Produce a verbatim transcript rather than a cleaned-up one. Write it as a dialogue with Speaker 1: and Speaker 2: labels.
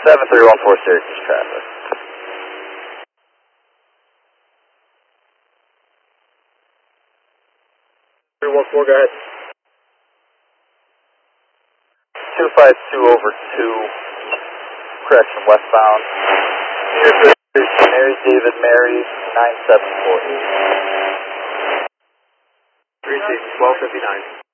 Speaker 1: seven three one four Syracuse traffic.
Speaker 2: three one four, go ahead.
Speaker 1: two five two over two, correction westbound. Near Mary David Mary nine seven four.
Speaker 2: three six twelve fifty-nine.